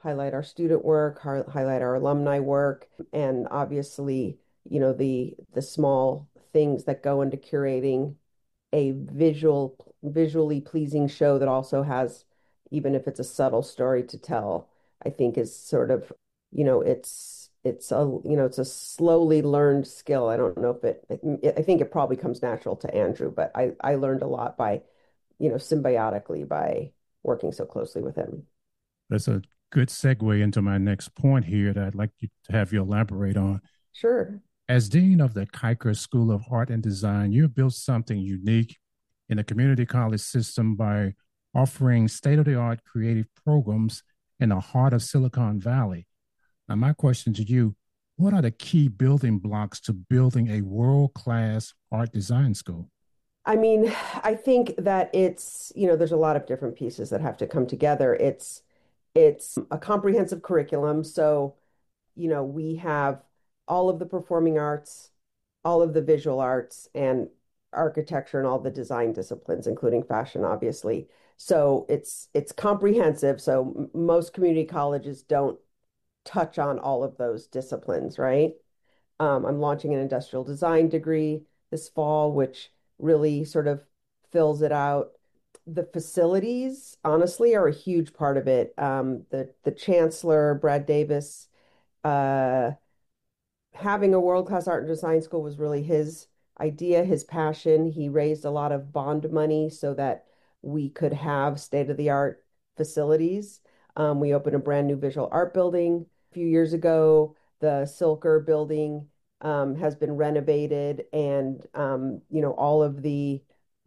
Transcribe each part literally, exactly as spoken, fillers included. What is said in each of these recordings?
highlight our student work, hi- highlight our alumni work, and obviously, you know, the the small things that go into curating a visual visually pleasing show that also has, even if it's a subtle story to tell, I think is sort of, you know, it's it's a you know it's a slowly learned skill. I don't know if it, it I think it probably comes natural to Andrew, but I I learned a lot by, you know, symbiotically by working so closely with him. That's a good segue into my next point here that I'd like you to have you elaborate on. Sure. As Dean of the Kiker School of Art and Design, you built something unique in the community college system by offering state of the art creative programs in the heart of Silicon Valley. Now, my question to you, what are the key building blocks to building a world class art design school? I mean, I think that it's, you know, there's a lot of different pieces that have to come together. It's it's a comprehensive curriculum. So, you know, we have all of the performing arts, all of the visual arts, and architecture and all the design disciplines, including fashion, obviously. So it's it's comprehensive. So m- most community colleges don't touch on all of those disciplines, right? Um, I'm launching an industrial design degree this fall, which really sort of fills it out. The facilities, honestly, are a huge part of it. Um, the the chancellor, Brad Davis, uh, having a world-class art and design school was really his idea, his passion. He raised a lot of bond money so that we could have state-of-the-art facilities. Um, we opened a brand new visual art building a few years ago. The Silker building um, has been renovated, and um, you know, all of the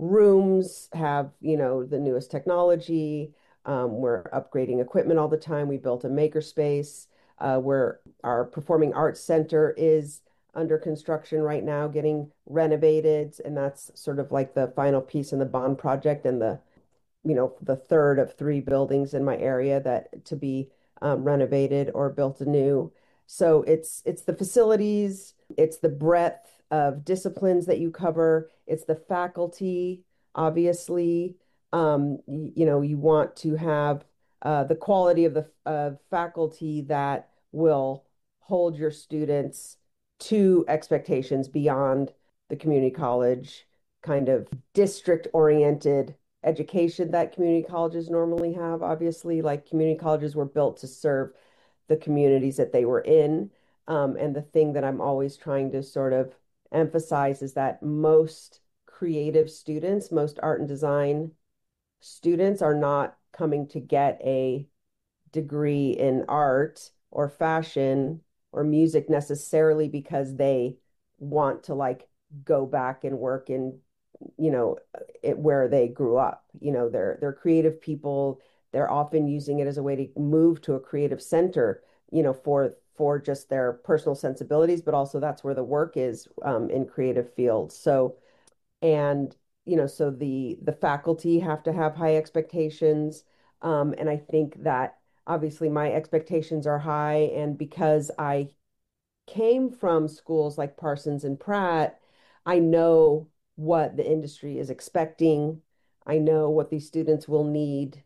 rooms have, you know, the newest technology. Um, we're upgrading equipment all the time. We built a makerspace uh, where our Performing Arts Center is under construction right now, getting renovated, and that's sort of like the final piece in the bond project and the, you know, the third of three buildings in my area that to be um, renovated or built anew. So it's it's the facilities, it's the breadth of disciplines that you cover, it's the faculty, obviously. Um, you, you know, you want to have uh, the quality of the uh, faculty that will hold your students to expectations beyond the community college kind of district oriented education that community colleges normally have. Obviously, like community colleges were built to serve the communities that they were in. Um, and the thing that I'm always trying to sort of emphasize is that most creative students, most art and design students are not coming to get a degree in art or fashion or music necessarily because they want to like go back and work in, you know, it where they grew up. You know, they're they're creative people. They're often using it as a way to move to a creative center, you know, for for just their personal sensibilities, but also that's where the work is um, in creative fields. So, and you know, so the the faculty have to have high expectations, um, and I think that obviously my expectations are high, and because I came from schools like Parsons and Pratt, I know what the industry is expecting. I know what these students will need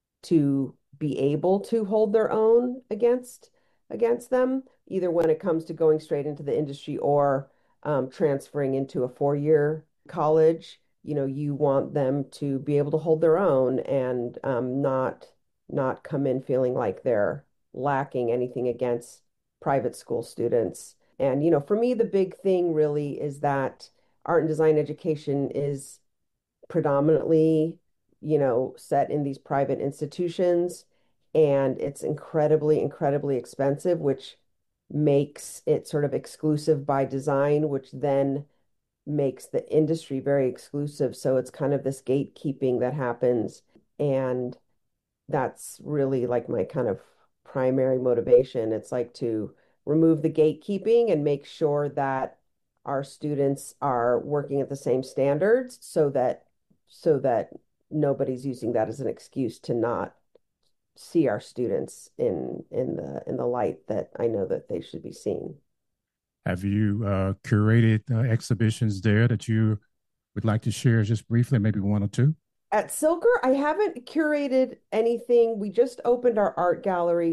to be able to hold their own against against them, either when it comes to going straight into the industry or um, transferring into a four-year college. You know, you want them to be able to hold their own and um, not not come in feeling like they're lacking anything against private school students. And, you know, for me, the big thing really is that art and design education is predominantly, you know, set in these private institutions, and it's incredibly, incredibly expensive, which makes it sort of exclusive by design, which then makes the industry very exclusive. So it's kind of this gatekeeping that happens. And that's really like my kind of primary motivation. It's like to remove the gatekeeping and make sure that our students are working at the same standards so that so that nobody's using that as an excuse to not see our students in in the in the light that I know that they should be seen. Have you uh, curated uh, exhibitions there that you would like to share just briefly, maybe one or two? At Silker, I haven't curated anything. We just opened our art gallery